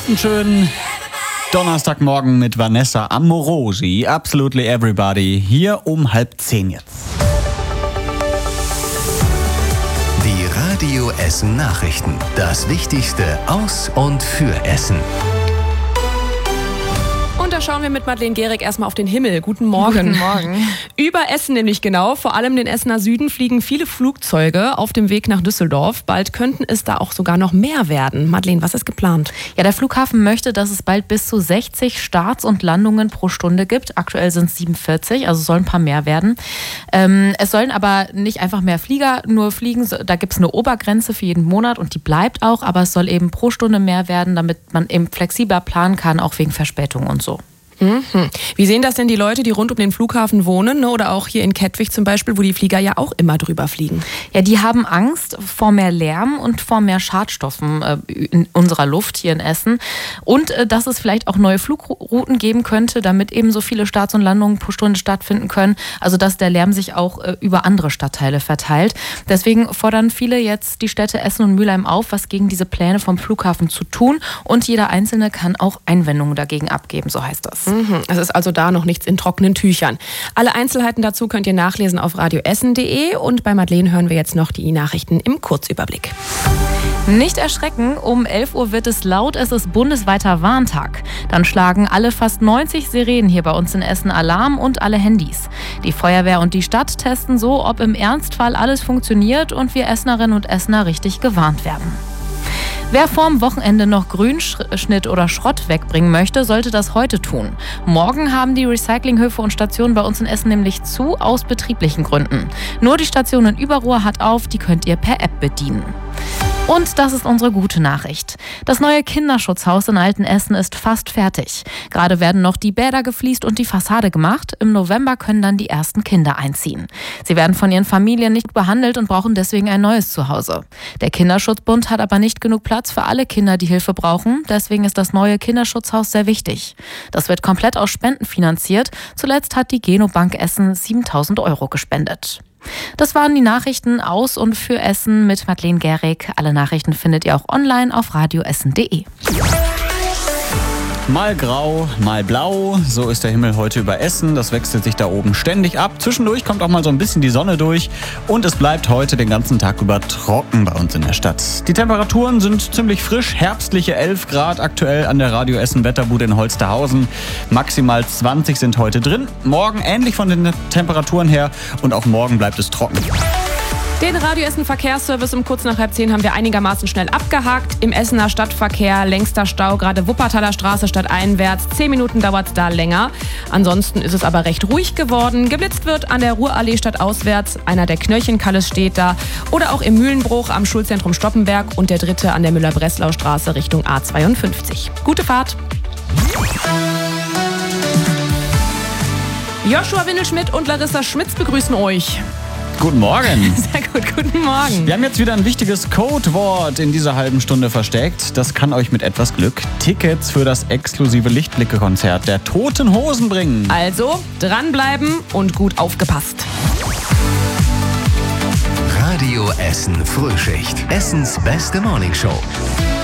Guten schönen Donnerstagmorgen mit Vanessa Amorosi. Absolutely Everybody. Hier um 9:30 jetzt. Die Radio Essen Nachrichten. Das Wichtigste aus und für Essen. Und da schauen wir mit Madeleine Gehrig erstmal auf den Himmel. Guten Morgen. Guten Morgen. Über Essen nämlich genau. Vor allem den Essener Süden fliegen viele Flugzeuge auf dem Weg nach Düsseldorf. Bald könnten es da auch sogar noch mehr werden. Madeleine, was ist geplant? Ja, der Flughafen möchte, dass es bald bis zu 60 Starts und Landungen pro Stunde gibt. Aktuell sind es 47, also sollen ein paar mehr werden. Es sollen aber nicht einfach mehr Flieger nur fliegen. Da gibt es eine Obergrenze für jeden Monat und die bleibt auch. Aber es soll eben pro Stunde mehr werden, damit man eben flexibler planen kann, auch wegen Verspätungen und so. Wie sehen das denn die Leute, die rund um den Flughafen wohnen, ne? Oder auch hier in Kettwig zum Beispiel, wo die Flieger ja auch immer drüber fliegen? Ja, die haben Angst vor mehr Lärm und vor mehr Schadstoffen in unserer Luft hier in Essen. Und dass es vielleicht auch neue Flugrouten geben könnte, damit eben so viele Starts und Landungen pro Stunde stattfinden können. Also dass der Lärm sich auch über andere Stadtteile verteilt. Deswegen fordern viele jetzt die Städte Essen und Mülheim auf, was gegen diese Pläne vom Flughafen zu tun. Und jeder Einzelne kann auch Einwendungen dagegen abgeben, so heißt das. Es ist also da noch nichts in trockenen Tüchern. Alle Einzelheiten dazu könnt ihr nachlesen auf radioessen.de und bei Madeleine hören wir jetzt noch die Nachrichten im Kurzüberblick. Nicht erschrecken, um 11 Uhr wird es laut, es ist bundesweiter Warntag. Dann schlagen alle fast 90 Sirenen hier bei uns in Essen Alarm und alle Handys. Die Feuerwehr und die Stadt testen so, ob im Ernstfall alles funktioniert und wir Essenerinnen und Essener richtig gewarnt werden. Wer vorm Wochenende noch Grünschnitt oder Schrott wegbringen möchte, sollte das heute tun. Morgen haben die Recyclinghöfe und Stationen bei uns in Essen nämlich zu, aus betrieblichen Gründen. Nur die Station in Überruhr hat auf, die könnt ihr per App bedienen. Und das ist unsere gute Nachricht. Das neue Kinderschutzhaus in Altenessen ist fast fertig. Gerade werden noch die Bäder gefliest und die Fassade gemacht. Im November können dann die ersten Kinder einziehen. Sie werden von ihren Familien nicht behandelt und brauchen deswegen ein neues Zuhause. Der Kinderschutzbund hat aber nicht genug Platz für alle Kinder, die Hilfe brauchen. Deswegen ist das neue Kinderschutzhaus sehr wichtig. Das wird komplett aus Spenden finanziert. Zuletzt hat die Genobank Essen 7.000 € gespendet. Das waren die Nachrichten aus und für Essen mit Madeleine Gehrig. Alle Nachrichten findet ihr auch online auf radioessen.de. Mal grau, mal blau, so ist der Himmel heute über Essen. Das wechselt sich da oben ständig ab. Zwischendurch kommt auch mal so ein bisschen die Sonne durch und es bleibt heute den ganzen Tag über trocken bei uns in der Stadt. Die Temperaturen sind ziemlich frisch, herbstliche 11 Grad aktuell an der Radio Essen Wetterbude in Holsterhausen. Maximal 20 sind heute drin. Morgen ähnlich von den Temperaturen her und auch morgen bleibt es trocken. Den Radio Essen Verkehrsservice um kurz nach 9:30 haben wir einigermaßen schnell abgehakt. Im Essener Stadtverkehr längster Stau, gerade Wuppertaler Straße stadteinwärts. 10 Minuten dauert es da länger. Ansonsten ist es aber recht ruhig geworden. Geblitzt wird an der Ruhrallee stadtauswärts. Einer der Knöllchenkalles steht da. Oder auch im Mühlenbruch am Schulzentrum Stoppenberg und der dritte an der Müller-Breslau-Straße Richtung A52. Gute Fahrt! Joshua Windelschmidt und Larissa Schmitz begrüßen euch. Guten Morgen. Sehr gut, guten Morgen. Wir haben jetzt wieder ein wichtiges Codewort in dieser halben Stunde versteckt. Das kann euch mit etwas Glück Tickets für das exklusive Lichtblicke-Konzert der Toten Hosen bringen. Also dranbleiben und gut aufgepasst. Radio Essen Frühschicht. Essens beste Morningshow.